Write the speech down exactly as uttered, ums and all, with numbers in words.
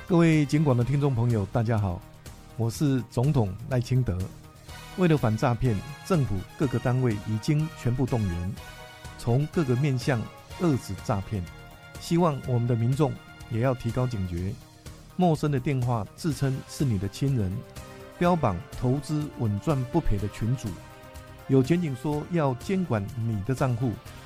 各位警广的听众朋友，大家好，我是总统赖清德。为了反诈骗，政府各个单位已经全部动员，从各个面向遏止诈骗。希望我们的民众也要提高警觉，陌生的电话自称是你的亲人，标榜投资稳赚不赔的群组，有检警说要监管你的账户，